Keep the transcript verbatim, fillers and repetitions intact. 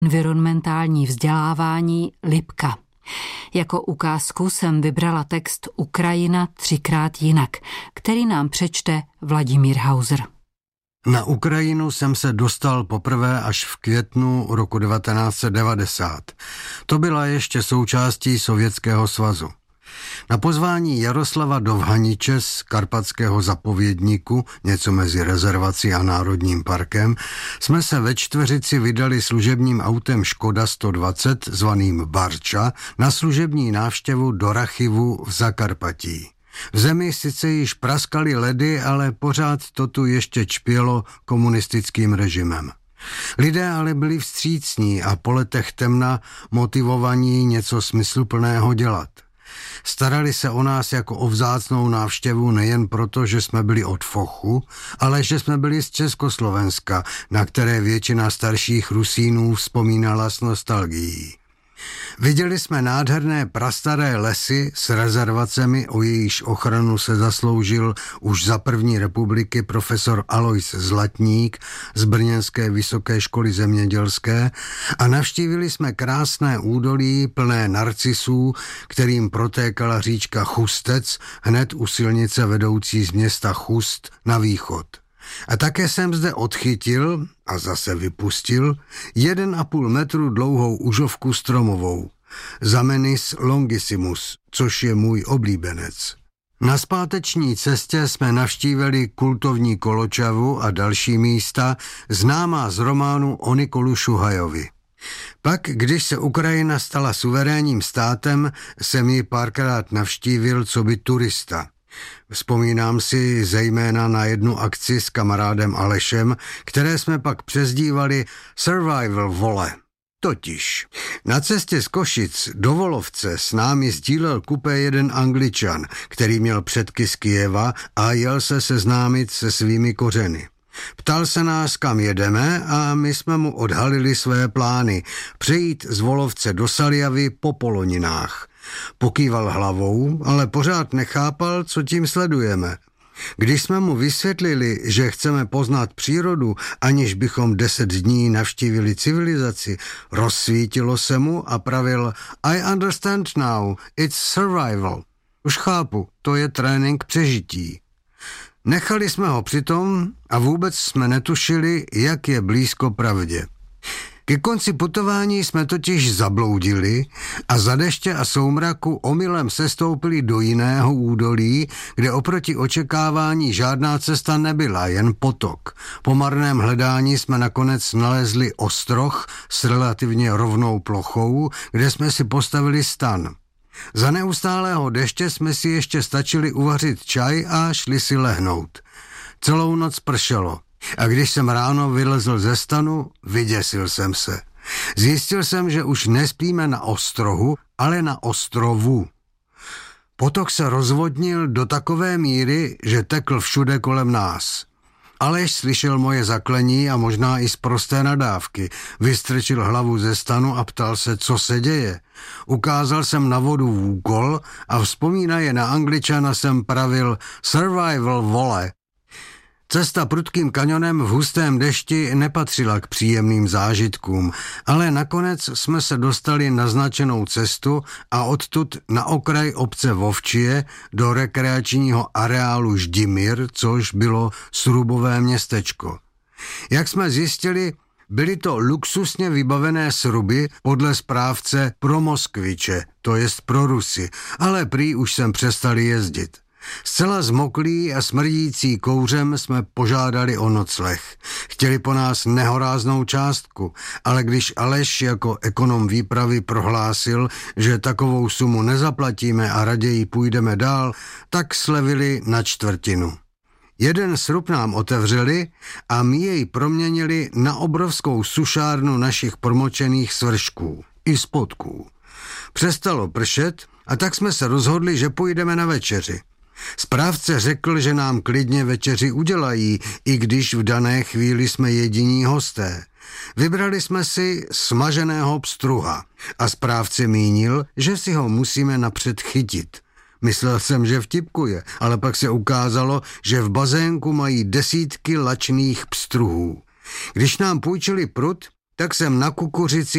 Environmentální vzdělávání Lipka. Jako ukázku jsem vybrala text Ukrajina třikrát jinak, který nám přečte Vladimír Hauser. Na Ukrajinu jsem se dostal poprvé až v květnu roku devatenáct set devadesát. To byla ještě součástí Sovětského svazu. Na pozvání Jaroslava Dovhaniče z Karpatského zapovědníku, něco mezi rezervací a národním parkem, jsme se ve čtveřici vydali služebním autem Škoda sto dvacet, zvaným Barča, na služební návštěvu do Rachivu v Zakarpatí. V zemi sice již praskaly ledy, ale pořád to tu ještě čpělo komunistickým režimem. Lidé ale byli vstřícní a po letech temna motivovaní něco smysluplného dělat. Starali se o nás jako o vzácnou návštěvu nejen proto, že jsme byli od Fochu, ale že jsme byli z Československa, na které většina starších Rusínů vzpomínala s nostalgií. Viděli jsme nádherné prastaré lesy s rezervacemi, o jejíž ochranu se zasloužil už za první republiky profesor Alois Zlatník z Brněnské vysoké školy zemědělské a navštívili jsme krásné údolí plné narcisů, kterým protékala říčka Chustec hned u silnice vedoucí z města Chust na východ. A také jsem zde odchytil a zase vypustil jeden a půl metru dlouhou užovku stromovou, Zamenis longissimus, což je můj oblíbenec. Na zpáteční cestě jsme navštívili kultovní Koločavu a další místa, známá z románu o Nikolu Šuhajovi. Pak, když se Ukrajina stala suverénním státem, jsem ji párkrát navštívil coby turista. Vzpomínám si zejména na jednu akci s kamarádem Alešem, které jsme pak přezdívali Survival vole. Totiž na cestě z Košic do Volovce s námi sdílel kupé jeden Angličan, který měl předky z Kyjeva a jel se seznámit se svými kořeny. Ptal se nás, kam jedeme, a my jsme mu odhalili své plány přejít z Volovce do Saljavy po Poloninách. Pokýval hlavou, ale pořád nechápal, co tím sledujeme. Když jsme mu vysvětlili, že chceme poznat přírodu, aniž bychom deset dní navštívili civilizaci, rozsvítilo se mu a pravil I understand now, it's survival. Už chápu, to je trénink přežití. Nechali jsme ho přitom a vůbec jsme netušili, jak je blízko pravdě. Ke konci putování jsme totiž zabloudili a za deště a soumraku omylem sestoupili do jiného údolí, kde oproti očekávání žádná cesta nebyla, jen potok. Po marném hledání jsme nakonec nalezli ostroh s relativně rovnou plochou, kde jsme si postavili stan. Za neustálého deště jsme si ještě stačili uvařit čaj a šli si lehnout. Celou noc pršelo. A když jsem ráno vylezl ze stanu, vyděsil jsem se. Zjistil jsem, že už nespíme na ostrohu, ale na ostrovu. Potok se rozvodnil do takové míry, že tekl všude kolem nás. Aleš slyšel moje zaklení a možná i sprosté nadávky. Vystrčil hlavu ze stanu a ptal se, co se děje. Ukázal jsem na vodu úkol a vzpomínaje na Angličana jsem pravil survival vole. Cesta prudkým kanionem v hustém dešti nepatřila k příjemným zážitkům, ale nakonec jsme se dostali na značenou cestu a odtud na okraj obce Vovčije do rekreačního areálu Ždimir, což bylo srubové městečko. Jak jsme zjistili, byly to luxusně vybavené sruby podle správce pro Moskviče, to jest pro Rusy, ale prý už jsem přestali jezdit. Zcela zmoklí a smrdící kouřem jsme požádali o nocleh. Chtěli po nás nehoráznou částku, ale když Aleš jako ekonom výpravy prohlásil, že takovou sumu nezaplatíme a raději půjdeme dál, tak slevili na čtvrtinu. Jeden srub nám otevřeli a my jej proměnili na obrovskou sušárnu našich promočených svršků i spodků. Přestalo pršet a tak jsme se rozhodli, že půjdeme na večeři. Správce řekl, že nám klidně večeři udělají, i když v dané chvíli jsme jediní hosté. Vybrali jsme si smaženého pstruha a správce mínil, že si ho musíme napřed chytit. Myslel jsem, že vtipkuje, ale pak se ukázalo, že v bazénku mají desítky lačných pstruhů. Když nám půjčili prut, tak jsem na kukuřici